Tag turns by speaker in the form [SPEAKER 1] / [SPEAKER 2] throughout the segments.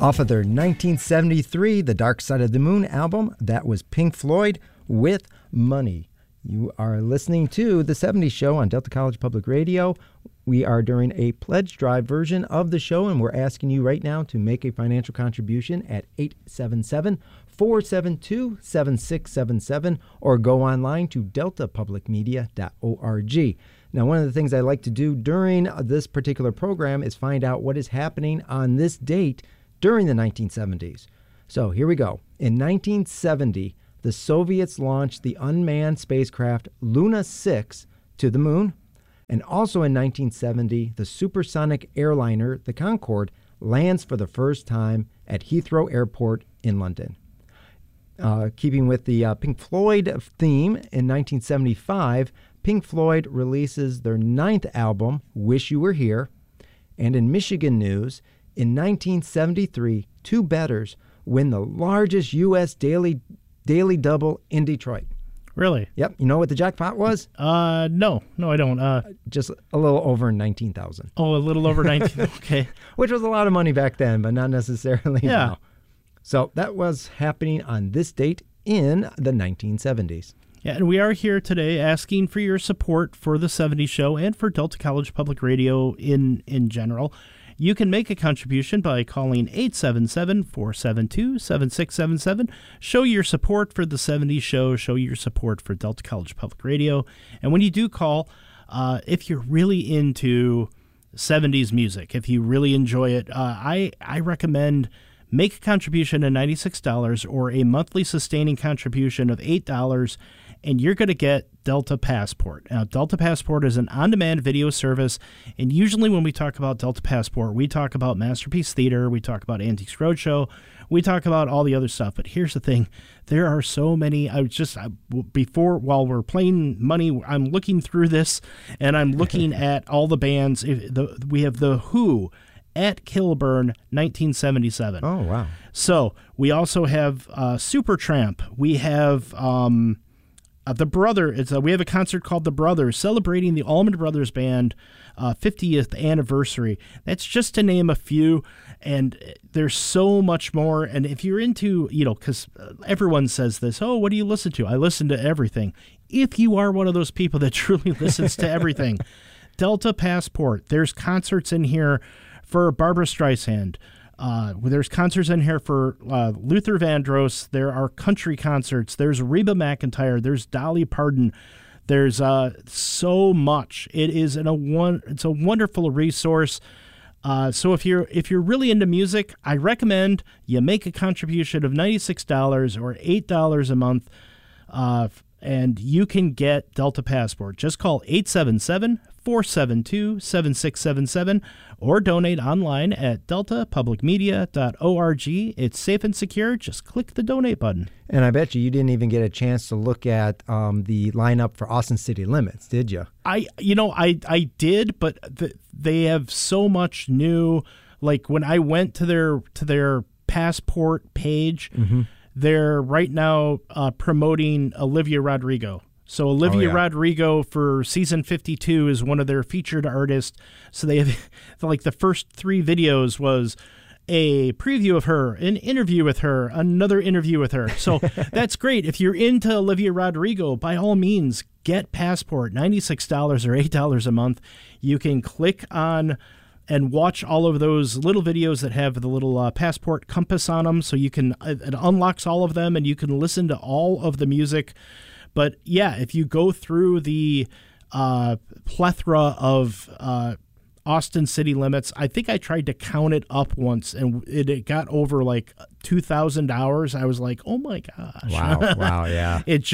[SPEAKER 1] Off of their 1973 The Dark Side of the Moon album, that was Pink Floyd with Money. You are listening to The 70s Show on Delta College Public Radio. We are doing a pledge drive version of the show, and we're asking you right now to make a financial contribution at 877-472-7677 or go online to deltapublicmedia.org. Now, one of the things I like to do during this particular program is find out what is happening on this date during the 1970s. So here we go. In 1970, the Soviets launched the unmanned spacecraft Luna 6 to the moon. And also in 1970, the supersonic airliner, the Concorde, lands for the first time at Heathrow Airport in London. Keeping with the Pink Floyd theme, in 1975, Pink Floyd releases their 9th album, Wish You Were Here. And in Michigan news, in 1973, two bettors win the largest U.S. daily double in Detroit.
[SPEAKER 2] Really?
[SPEAKER 1] Yep. You know what the jackpot was?
[SPEAKER 2] No, I don't.
[SPEAKER 1] Just a little over 19,000.
[SPEAKER 2] Oh, a little over 19. Okay.
[SPEAKER 1] Which was a lot of money back then, but not necessarily
[SPEAKER 2] Yeah.
[SPEAKER 1] now. So that was happening on this date in the 1970s.
[SPEAKER 2] Yeah, and we are here today asking for your support for the 70s Show and for Delta College Public Radio in general. You can make a contribution by calling 877-472-7677. Show your support for the 70s Show. Show your support for Delta College Public Radio. And when you do call, if you're really into 70s music, if you really enjoy it, I recommend make a contribution of $96 or a monthly sustaining contribution of $8, and you're going to get Delta Passport. Now, Delta Passport is an on-demand video service, and usually when we talk about Delta Passport, we talk about Masterpiece Theater, we talk about Antiques Roadshow, we talk about all the other stuff. But here's the thing. There are so many. While we're playing Money, I'm looking through this, and I'm looking at all the bands. We have The Who at Kilburn, 1977.
[SPEAKER 1] Oh, wow.
[SPEAKER 2] So we also have Supertramp. We have The Brothers. We have a concert called The Brothers, celebrating the Allman Brothers Band 50th anniversary. That's just to name a few, and there's so much more. And if you're into, because everyone says this, oh, what do you listen to? I listen to everything. If you are one of those people that truly listens to everything, Delta Passport, there's concerts in here for Barbra Streisand. There's concerts in here for Luther Vandross. There are country concerts. There's Reba McEntire. There's Dolly Parton. There's so much. It's a wonderful resource. So if you're really into music, I recommend you make a contribution of $96 or $8 a month, and you can get Delta Passport. Just call 877-472-7677 or donate online at deltapublicmedia.org. It's safe and secure. Just click the donate button.
[SPEAKER 1] And I bet you didn't even get a chance to look at the lineup for Austin City Limits, did you?
[SPEAKER 2] I did, but they have so much new. Like when I went to their Passport page, they're right now promoting Olivia Rodrigo. So Olivia Rodrigo for season 52 is one of their featured artists. So they have, like, the first 3 videos was a preview of her, an interview with her, another interview with her. So that's great. If you're into Olivia Rodrigo, by all means, get Passport, $96 or $8 a month. You can click on and watch all of those little videos that have the little Passport compass on them. So you can, it unlocks all of them and you can listen to all of the music. But yeah, if you go through the plethora of Austin City Limits, I think I tried to count it up once, and it got over like 2,000 hours. I was like, oh my gosh!
[SPEAKER 1] Wow, yeah.
[SPEAKER 2] It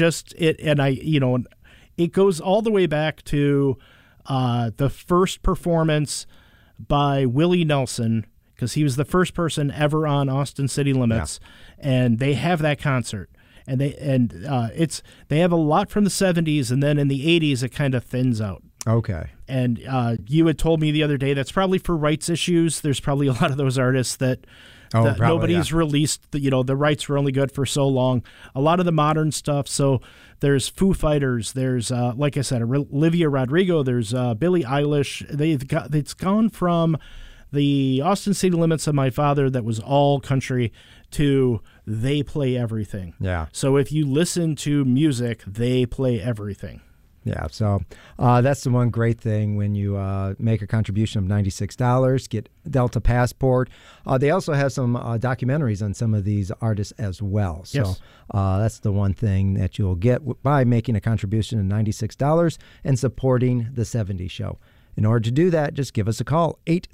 [SPEAKER 2] goes all the way back to the first performance by Willie Nelson, because he was the first person ever on Austin City Limits, and they have that concert. And they have a lot from the 70s, and then in the 80s it kind of thins out.
[SPEAKER 1] Okay.
[SPEAKER 2] And you had told me the other day that's probably for rights issues. There's probably a lot of those artists that nobody's released. The rights were only good for so long. A lot of the modern stuff. So there's Foo Fighters. There's like I said, Olivia Rodrigo. There's Billie Eilish. It's gone from the Austin City Limits of my father, that was all country, to they play everything.
[SPEAKER 1] Yeah.
[SPEAKER 2] So if you listen to music, they play everything.
[SPEAKER 1] Yeah, so that's the one great thing when you make a contribution of $96, get Delta Passport. They also have some documentaries on some of these artists as well. So
[SPEAKER 2] Yes.
[SPEAKER 1] That's the one thing that you'll get by making a contribution of $96 and supporting the 70s Show. In order to do that, just give us a call,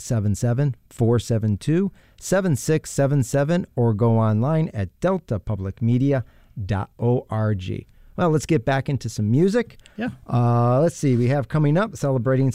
[SPEAKER 1] 877-472-7677, or go online at deltapublicmedia.org. Well, let's get back into some music.
[SPEAKER 2] Yeah.
[SPEAKER 1] Let's see. We have coming up, celebrating